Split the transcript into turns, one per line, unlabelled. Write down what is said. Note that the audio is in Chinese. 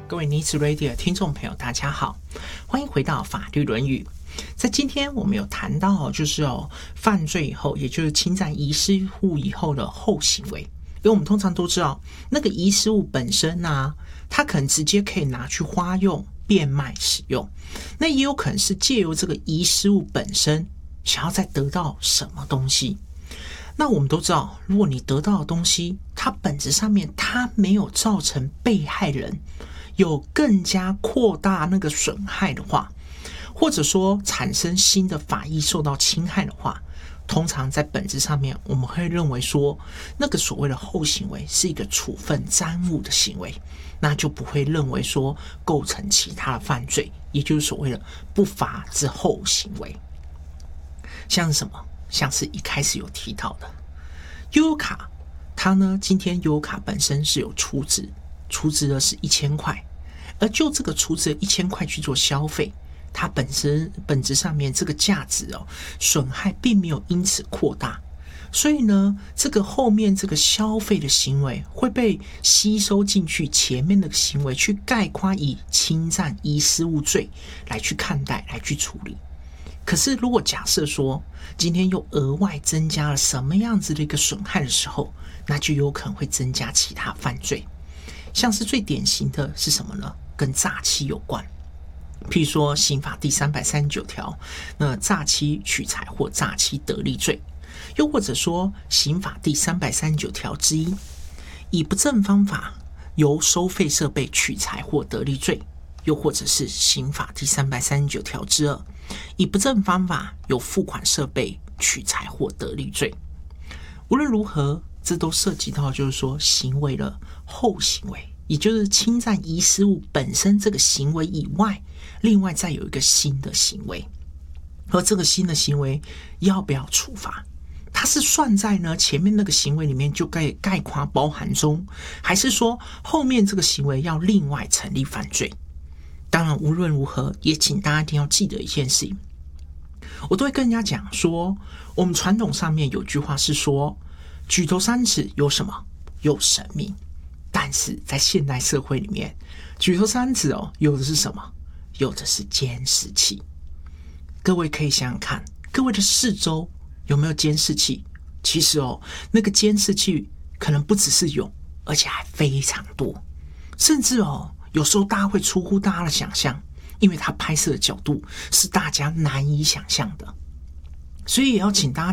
各位尼子 Radio 的听众朋友大家好，欢迎回到法律论语。在今天我们有谈到就是犯罪以后，也就是侵占遗失物以后的后行为。因为我们通常都知道那个遗失物本身它可能直接可以拿去花用变卖使用，那也有可能是借由这个遗失物本身想要再得到什么东西。那我们都知道，如果你得到的东西它本质上面它没有造成被害人有更加扩大那个损害的话，或者说产生新的法益受到侵害的话，通常在本质上面我们会认为说那个所谓的后行为是一个处分赃物的行为，那就不会认为说构成其他的犯罪，也就是所谓的不法之后行为。像是什么？像是一开始有提到的悠游卡，它呢今天悠游卡本身是有储值的是1000块，而就这个储值的1000块去做消费，它本质上面这个价值损害并没有因此扩大，所以呢这个后面这个消费的行为会被吸收进去前面的行为，去概括以侵占遗失物罪来去看待，来去处理。可是如果假设说今天又额外增加了什么样子的一个损害的时候，那就有可能会增加其他犯罪。像是最典型的是什么呢？跟诈欺有关。譬如说刑法第339条，那诈欺取财或诈欺得利罪，又或者说刑法第339条之一，以不正方法由收费设备取财或得利罪，又或者是刑法第339条之二，以不正方法由付款设备取财或得利罪。无论如何，这都涉及到就是说行为的后行为，也就是侵占遗失物本身这个行为以外，另外再有一个新的行为，而这个新的行为要不要处罚，它是算在呢前面那个行为里面就概括包含中，还是说后面这个行为要另外成立犯罪？当然无论如何，也请大家一定要记得一件事情，我都会跟人家讲说，我们传统上面有句话是说，举头三尺有什么？有神明。但是在现代社会里面，举头三尺有的是什么？有的是监视器。各位可以想想看，各位的四周有没有监视器？其实那个监视器可能不只是有，而且还非常多，甚至有时候大家会出乎大家的想象，因为它拍摄的角度是大家难以想象的。所以也要请大家